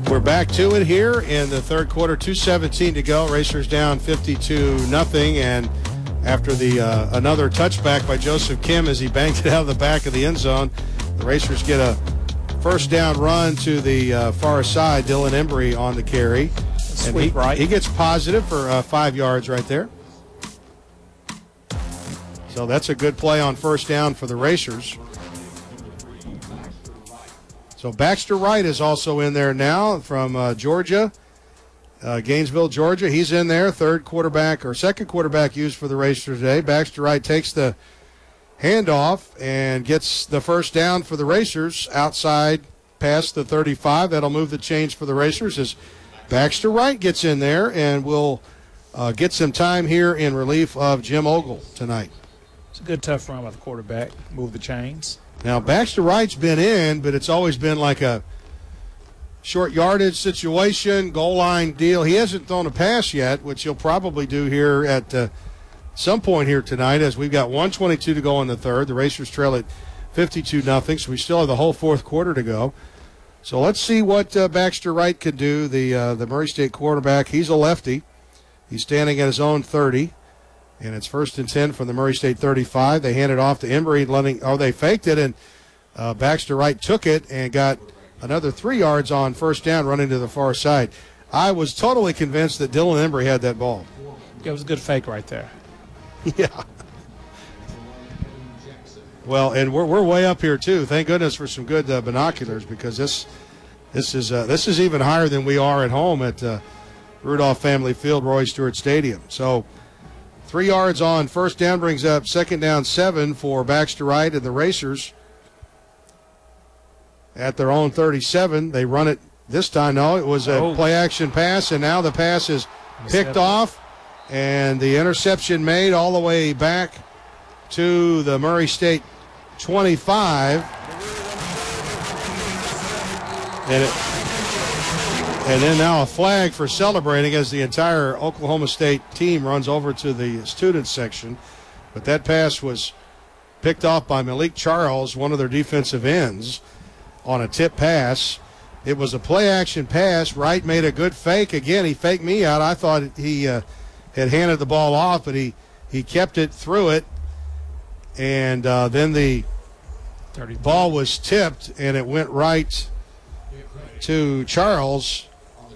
We're back to it here in the third quarter, 2:17 to go. Racers down 52-0, and after the another touchback by Joseph Kim as he banked it out of the back of the end zone, the Racers get a first down run to the far side. Dylan Embry on the carry. Sweet, right? He gets positive for 5 yards right there. So that's a good play on first down for the Racers. So Baxter Wright is also in there now from Georgia, Gainesville, Georgia. He's in there, second quarterback used for the Racers today. Baxter Wright takes the handoff and gets the first down for the Racers outside past the 35. That'll move the chains for the Racers as Baxter Wright gets in there and will get some time here in relief of Jim Ogle tonight. It's a good tough run by the quarterback. Move the chains. Now, Baxter Wright's been in, but it's always been like a short yardage situation, goal line deal. He hasn't thrown a pass yet, which he'll probably do here at some point here tonight as we've got 1:22 to go in the third. The Racers trail at 52-0, so we still have the whole fourth quarter to go. So let's see what Baxter Wright could do, the Murray State quarterback. He's a lefty. He's standing at his own 30. And it's 1st and 10 from the Murray State 35. They hand it off to Embry, they faked it, and Baxter Wright took it and got another 3 yards on first down running to the far side. I was totally convinced that Dylan Embry had that ball. It was a good fake right there. Yeah. Well, and we're way up here too. Thank goodness for some good binoculars because this is even higher than we are at home at Rudolph Family Field, Roy Stewart Stadium. So 3 yards on first down brings up second down 7 for Baxter Wright and the Racers at their own 37. They run it this time. No, it was a play-action pass, and now the pass is picked off, and the interception made all the way back to the Murray State 25. And then now a flag for celebrating as the entire Oklahoma State team runs over to the student section. But that pass was picked off by Malik Charles, one of their defensive ends, on a tip pass. It was a play-action pass. Wright made a good fake. Again, he faked me out. I thought he had handed the ball off, but he kept it, threw it, and then the ball was tipped, and it went right to Charles.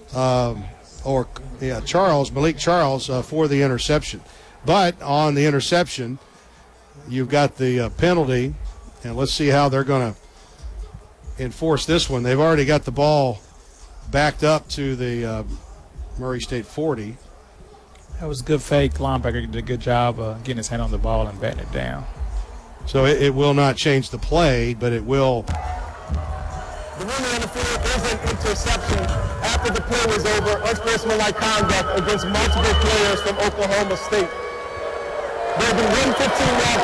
Malik Charles for the interception. But on the interception, you've got the penalty, and let's see how they're going to enforce this one. They've already got the ball backed up to the Murray State 40. That was a good fake. Linebacker did a good job getting his hand on the ball and batting it down. So it will not change the play, but it will. The runner on the field is an interception. After the play was over, unsportsmanlike conduct against multiple players from Oklahoma State. There'll be one 15-yard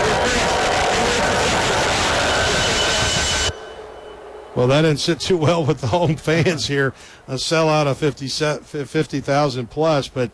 penalty. Well, that didn't sit too well with the home fans here. A sellout of 50,000 plus, but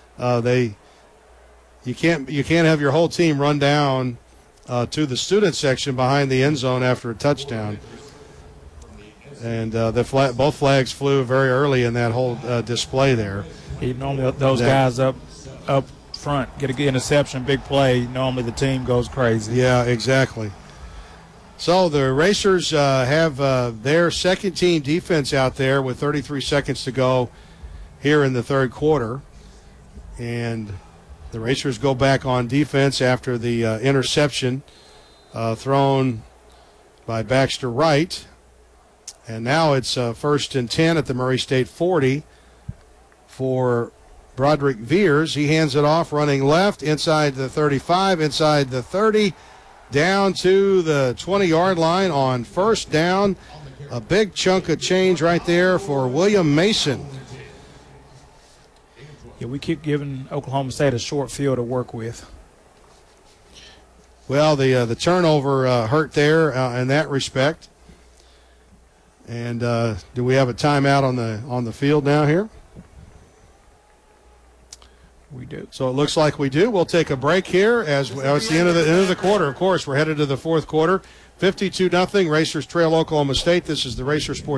you can't have your whole team run down to the student section behind the end zone after a touchdown. And both flags flew very early in that whole display there. Normally those guys up front get a good interception, big play. Normally the team goes crazy. Yeah, exactly. So the Racers have their second team defense out there with 33 seconds to go here in the third quarter. And the Racers go back on defense after the interception thrown by Baxter Wright. And now it's 1st and 10 at the Murray State 40 for Broderick Veers. He hands it off running left inside the 35, inside the 30, down to the 20-yard line on first down. A big chunk of change right there for William Mason. Yeah, we keep giving Oklahoma State a short field to work with. Well, the turnover hurt there in that respect. And do we have a timeout on the field now here? We do. So it looks like we do. We'll take a break here as it's the end of the quarter. Of course, we're headed to the fourth quarter. 52-0. Racers trail Oklahoma State. This is the Racer Sports